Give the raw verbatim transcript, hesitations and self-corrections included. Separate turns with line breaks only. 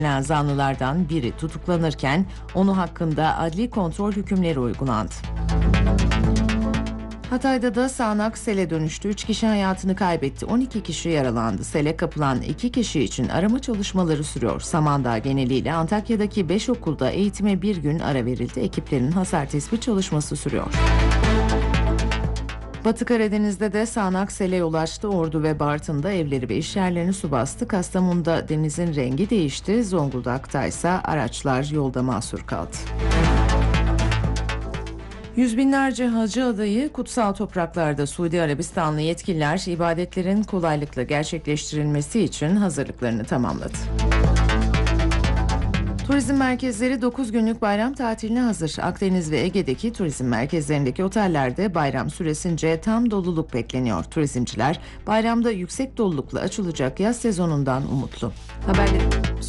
zanlılardan biri tutuklanırken onu hakkında adli kontrol hükümleri uygulandı. Hatay'da da sağanak sele dönüştü. üç kişi hayatını kaybetti. on iki kişi yaralandı. Sele kapılan iki kişi için arama çalışmaları sürüyor. Samandağ geneliyle Antakya'daki beş okulda eğitime bir gün ara verildi. Ekiplerin hasar tespit çalışması sürüyor. Batı Karadeniz'de de sağanak sele ulaştı. Ordu ve Bartın'da evleri ve işyerlerini su bastı. Kastamonu'da denizin rengi değişti. Zonguldak'ta ise araçlar yolda mahsur kaldı. Yüz binlerce hacı adayı kutsal topraklarda. Suudi Arabistanlı yetkililer ibadetlerin kolaylıkla gerçekleştirilmesi için hazırlıklarını tamamladı. Turizm merkezleri dokuz günlük bayram tatiline hazır. Akdeniz ve Ege'deki turizm merkezlerindeki otellerde bayram süresince tam doluluk bekleniyor. Turizmciler bayramda yüksek dolulukla açılacak yaz sezonundan umutlu. Haberleri